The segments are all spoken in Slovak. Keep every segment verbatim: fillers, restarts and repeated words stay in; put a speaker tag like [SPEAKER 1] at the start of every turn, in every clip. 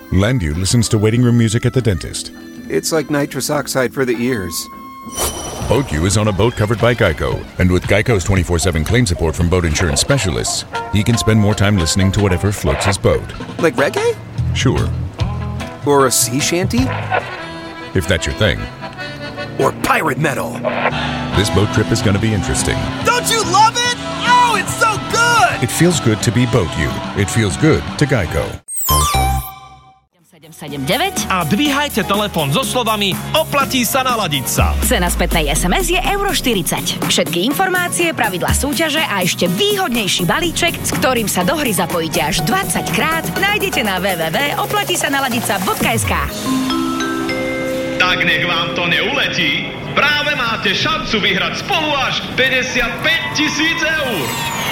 [SPEAKER 1] Landu listens to waiting room music at the dentist.
[SPEAKER 2] It's like nitrous oxide for the ears.
[SPEAKER 1] BoatU is on a boat covered by Geico, and with Geico's twenty-four seven claim support from boat insurance specialists, he can spend more time listening to whatever floats his boat.
[SPEAKER 2] Like reggae?
[SPEAKER 1] Sure.
[SPEAKER 2] Or a sea shanty?
[SPEAKER 1] If that's your thing.
[SPEAKER 2] Or pirate metal.
[SPEAKER 1] This boat trip is going to be interesting.
[SPEAKER 3] Don't you love it? Oh, it's so good!
[SPEAKER 1] It feels good to be BoatU. It feels good to Geico.
[SPEAKER 4] sedem sedem deväť
[SPEAKER 3] A dvíhajte telefón so slovami oplatí sa naladiť sa.
[SPEAKER 4] Cena spätnej es em es je euro štyridsať. Všetky informácie, pravidlá súťaže a ešte výhodnejší balíček, s ktorým sa do hry zapojíte až dvadsať krát, nájdete na w w w bodka oplatí sa naladiť sa bodka es ká.
[SPEAKER 5] Tak nech vám to neuletí. Práve máte šancu vyhrať spolu až päťdesiatpäť tisíc eur.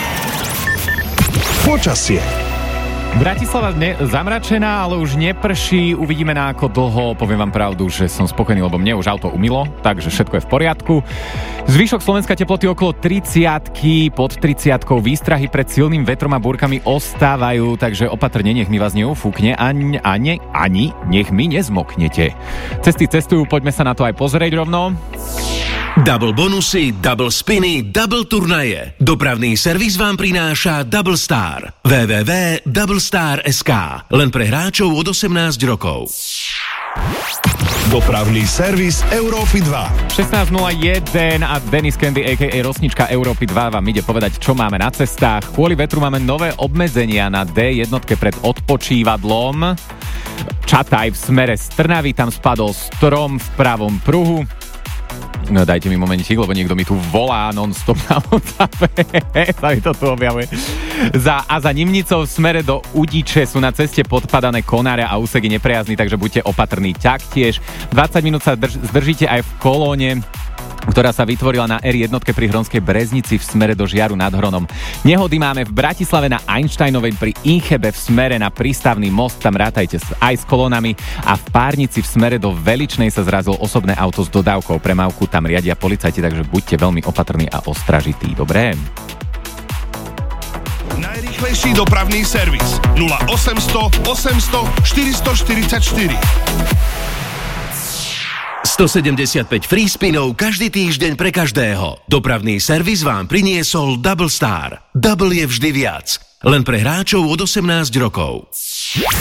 [SPEAKER 6] Počasie.
[SPEAKER 7] Bratislava dne zamračená, ale už neprší. Uvidíme na ako dlho. Poviem vám pravdu, že som spokojný, lebo mne už auto umylo, takže všetko je v poriadku. Zvyšok Slovenska teploty okolo tridsiatky, pod tridsiatkou. Výstrahy pred silným vetrom a búrkami ostávajú, takže opatrne, nech mi vás neufúkne ani, ani, ani nech mi nezmoknete. Cesty cestujú, poďme sa na to aj pozrieť rovno.
[SPEAKER 8] Double bonusy, double spiny, double turnaje. Dopravný servis vám prináša Double Star. w w w bodka double star bodka es ká. Len pre hráčov od osemnásť rokov.
[SPEAKER 6] Dopravný servis Európy dva.
[SPEAKER 7] šestnásť nula jeden a Dennis Candy á ká á Rosnička Európy dva vám ide povedať, čo máme na cestách. Kvôli vetru máme nové obmedzenia na dé jedna pred odpočívadlom. Čataj v smere z Trnavy, tam spadol strom v pravom pruhu. No dajte mi momentík, lebo niekto mi tu volá non-stop na WhatsAppe. Sa mi to tu objavuje. Za, a za Nimnicou v smere do Udiče sú na ceste podpadané konáre a úseky neprejazdní, takže buďte opatrní taktiež. dvadsať minút sa drž, zdržíte aj v kolóne, ktorá sa vytvorila na er jedna pri Hronskej Breznici v smere do Žiaru nad Hronom. Nehody máme v Bratislave na Einsteinovej pri Inchebe v smere na prístavný most, tam rátajte aj s kolónami, a v Párnici v smere do Veličnej sa zrazilo osobné auto s dodávkou. Premávku tam riadia policajti, takže buďte veľmi opatrní a ostražití, dobré?
[SPEAKER 6] Najrýchlejší dopravný servis nula osemsto osemsto štyristoštyridsaťštyri.
[SPEAKER 8] stosedemdesiatpäť free spinov každý týždeň pre každého. Dopravný servis vám priniesol Double Star. Double je vždy viac. Len pre hráčov od osemnásť rokov.